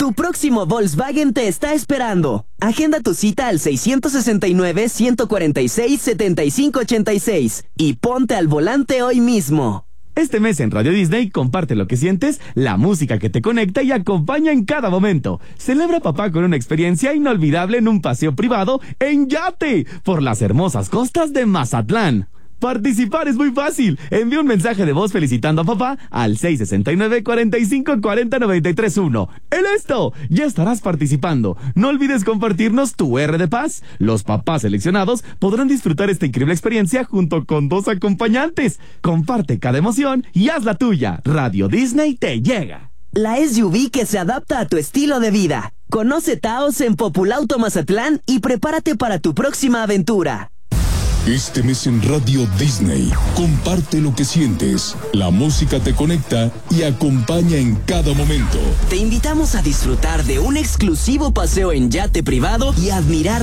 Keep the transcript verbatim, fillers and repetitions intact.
Tu próximo Volkswagen te está esperando. Agenda tu cita al seis seis nueve, uno cuatro seis, siete cinco ocho seis y ponte al volante hoy mismo. Este mes en Radio Disney comparte lo que sientes, la música que te conecta y acompaña en cada momento. Celebra papá con una experiencia inolvidable en un paseo privado en yate por las hermosas costas de Mazatlán. Participar es muy fácil. Envía un mensaje de voz felicitando a papá al seis seis nueve, cuatro cinco cuatro cero, nueve tres uno. ¡El esto! Ya estarás participando. No olvides compartirnos tu R de paz. Los papás seleccionados podrán disfrutar esta increíble experiencia junto con dos acompañantes. Comparte cada emoción y haz la tuya. Radio Disney te llega. La S U V que se adapta a tu estilo de vida. Conoce Taos en Populauto Mazatlán y prepárate para tu próxima aventura. Este mes en Radio Disney, comparte lo que sientes, la música te conecta y acompaña en cada momento. Te invitamos a disfrutar de un exclusivo paseo en yate privado y admirar